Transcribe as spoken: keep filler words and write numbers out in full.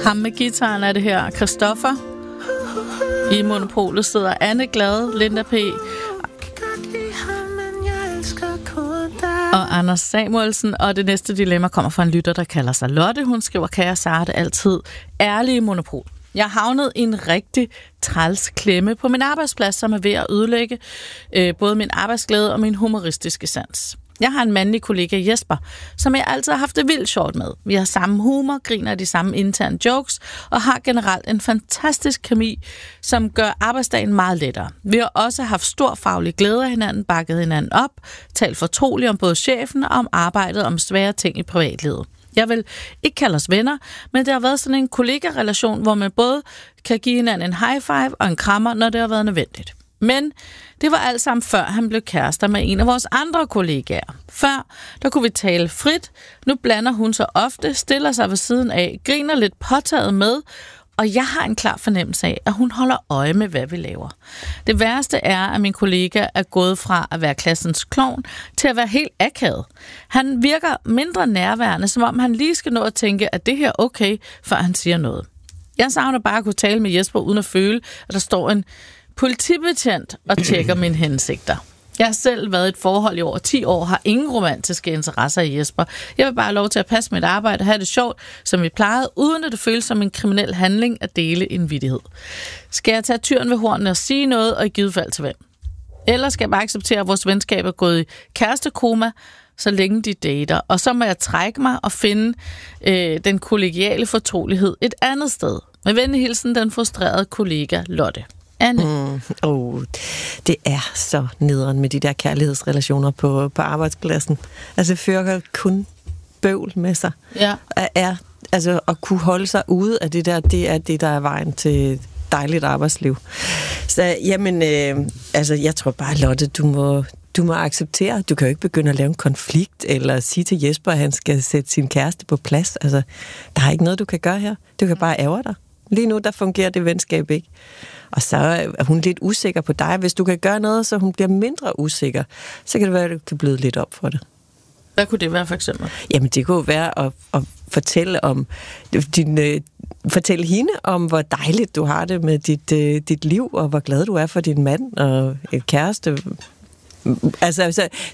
Ham med guitaren er det her. Christoffer. I Monopolet sidder Anne Glad, Linda P. og Anders Samuelsen. Og det næste dilemma kommer fra en lytter, der kalder sig Lotte. Hun skriver, kære Sarte, altid ærlige Monopol. Jeg havnede i en rigtig træls klemme på min arbejdsplads, som er ved at ødelægge øh, både min arbejdsglæde og min humoristiske sans. Jeg har en mandlig kollega, Jesper, som jeg altid har haft det vildt sjovt med. Vi har samme humor, griner de samme interne jokes og har generelt en fantastisk kemi, som gør arbejdsdagen meget lettere. Vi har også haft stor faglig glæde af hinanden, bakket hinanden op, talt fortroligt om både chefen og om arbejdet om svære ting i privatlivet. Jeg vil ikke kalde os venner, men det har været sådan en kollega-relation, hvor man både kan give hinanden en high five og en krammer, når det har været nødvendigt. Men det var alt sammen før han blev kærester med en af vores andre kollegaer. Før, der kunne vi tale frit. Nu blander hun sig ofte, stiller sig ved siden af, griner lidt påtaget med, og jeg har en klar fornemmelse af, at hun holder øje med, hvad vi laver. Det værste er, at min kollega er gået fra at være klassens klovn til at være helt akavet. Han virker mindre nærværende, som om han lige skal nå at tænke, at det her er okay, før han siger noget. Jeg savner bare at kunne tale med Jesper, uden at føle, at der står en politibetjent og tjekker mine hensigter. Jeg har selv været i et forhold i over ti år, har ingen romantiske interesser i Jesper. Jeg vil bare have lov til at passe mit arbejde og have det sjovt, som vi plejede, uden at det føles som en kriminel handling at dele en vittighed. Skal jeg tage tyren ved hornene og sige noget, og i givet fald til hvem? Eller skal jeg bare acceptere, at vores venskab er gået i kærestekoma, så længe de dater? Og så må jeg trække mig og finde øh, den kollegiale fortrolighed et andet sted. Med venlig hilsen, den frustrerede kollega Lotte. Anne. Mm, oh, det er så nederen med de der kærlighedsrelationer på, på arbejdspladsen. Altså, det fører kun bøvl med sig. Ja. Er, altså, at kunne holde sig ude af det der, det er det, der er vejen til dejligt arbejdsliv. Så, jamen, øh, altså, jeg tror bare, Lotte, du må, du må acceptere. Du kan jo ikke begynde at lave en konflikt, eller sige til Jesper, at han skal sætte sin kæreste på plads. Altså, der er ikke noget, du kan gøre her. Du kan bare ærge dig. Lige nu, der fungerer det venskab ikke. Og så er hun lidt usikker på dig. Hvis du kan gøre noget, så hun bliver mindre usikker, så kan det være, at du kan bløde lidt op for det. Hvad kunne det være for eksempel? Jamen, det kunne være at, at fortælle om din, uh, fortælle hende om, hvor dejligt du har det med dit, uh, dit liv, og hvor glad du er for din mand og et kæreste. Altså, altså,